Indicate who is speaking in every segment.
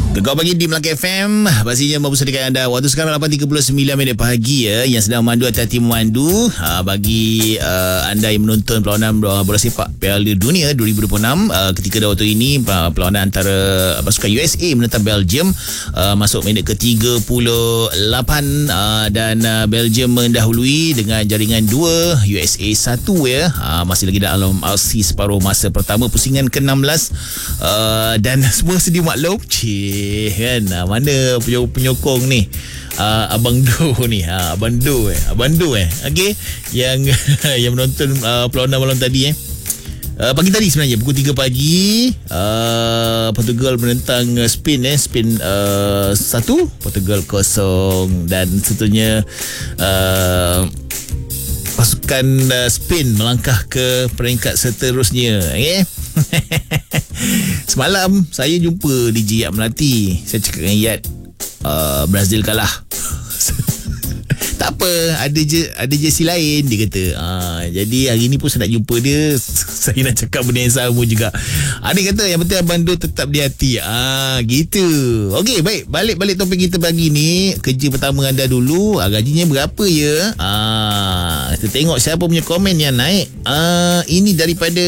Speaker 1: Gegar pagi di Melaka FM. Pastinya mempersediakan anda waktu sekarang 8.39 pagi ya. Yang sedang memandu, hati-hati memandu. Bagi anda yang menonton perlawanan bola sepak Piala Dunia 2026, ketika waktu ini perlawanan antara pasukan USA menentang Belgium, masuk minit ke-38, dan Belgium mendahului dengan jaringan 2, USA 1 ya. Masih lagi dalam aksi separuh masa pertama pusingan ke-16, dan semua sedia maklum. Kan, mana penyokong ni, Abang Do ni, Abang Do okey, yang yang menonton perlawanan malam tadi pagi tadi sebenarnya pukul 3 pagi, Portugal menentang Spain Spain 1, Portugal 0, dan tentunya pasukan Spain melangkah ke peringkat seterusnya. Semalam saya jumpa DJ Yat Melati. Saya cakap dengan Yat, Brazil kalah. Tak apa, ada jersey lain, dia kata. Jadi hari ni pun saya nak jumpa dia. Saya nak cakap benda yang sama juga. Dia kata yang penting Abang Do tetap di hati. Gitu. Okey, baik, balik topik kita pagi ni. Kerja pertama anda dulu, gajinya berapa ya? Kita tengok siapa punya komen yang naik. Ini daripada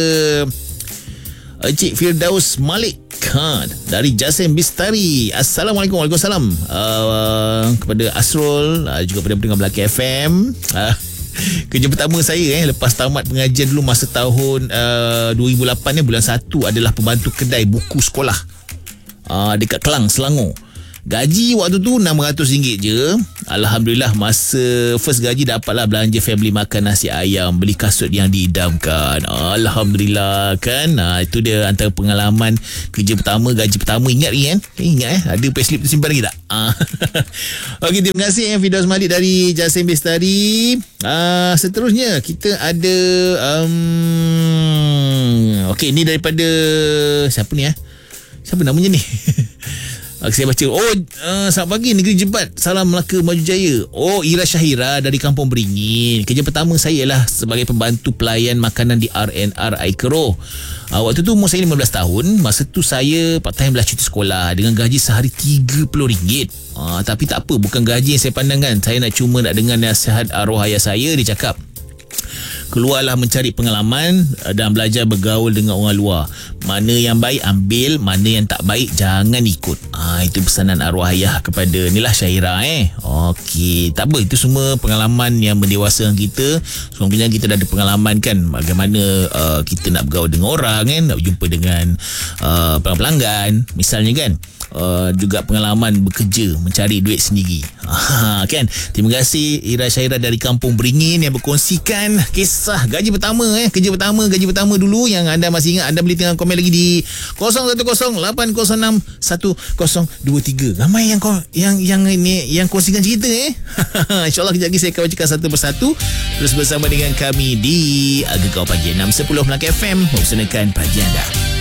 Speaker 1: Encik Firdaus Malik dari Jasim Bistari. Assalamualaikum. Waalaikumsalam kepada Asrul, juga pada pendengar Melaka FM. Kerja pertama saya lepas tamat pengajian dulu masa tahun 2008 bulan 1 adalah pembantu kedai buku sekolah dekat Kelang, Selangor. Gaji waktu tu RM600 je. Alhamdulillah, masa first gaji dapatlah belanja family makan nasi ayam, beli kasut yang diidamkan. Alhamdulillah kan. Itu dia antara pengalaman kerja pertama, gaji pertama. Ingat kan? Ingat ada payslip tersimpan lagi tak? Okey, terima kasih Firdaus Malik dari Jasim Bestari. Seterusnya kita ada okey, ni daripada siapa ni siapa namanya ni? Saya baca. Selamat pagi Negeri Jebat, salam Melaka Maju Jaya. Ira Syahira dari Kampung Beringin. Kerja pertama saya ialah sebagai pembantu pelayan makanan di RNR Aikero. Waktu tu umur saya 15 tahun. Masa tu saya part-time belah cuti sekolah dengan gaji sehari RM30. Tapi tak apa, bukan gaji yang saya pandangkan. Saya cuma nak dengar nasihat arwah ayah saya. Dia cakap, keluarlah mencari pengalaman dan belajar bergaul dengan orang luar. Mana yang baik ambil, mana yang tak baik jangan ikut. Itu pesanan arwah ayah kepada Nilah Syahira. Okey, tak apa, itu semua pengalaman yang mendewasakan kita. Sebenarnya kita dah ada pengalaman kan, bagaimana kita nak bergaul dengan orang nak berjumpa dengan pelanggan misalnya kan. Juga pengalaman bekerja, mencari duit sendiri. Kan. Terima kasih Ira Syahira dari Kampung Beringin yang berkongsikan kisah gaji pertama, kerja pertama, gaji pertama dulu. Yang anda masih ingat, anda boleh tengok komen lagi di 0108061023. Ramai yang kongsikan cerita. InsyaAllah kejap lagi saya akan bacakan satu persatu. Terus bersama dengan kami di Gegar Pagi 6.10 Melaka FM, mempersembahkan pagi anda.